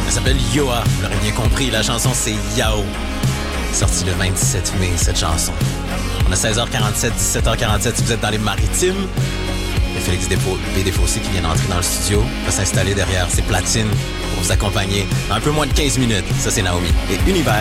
Elle s'appelle Yoa, vous l'aurez bien compris. La chanson, c'est Yao. Sortie le 27 mai, cette chanson. On a 16h47, 17h47 si vous êtes dans les maritimes. Il y a Félix Desfossés qui vient d'entrer dans le studio. Il va s'installer derrière ses platines pour vous accompagner dans un peu moins de 15 minutes. Ça, c'est Naomi. Et Univers.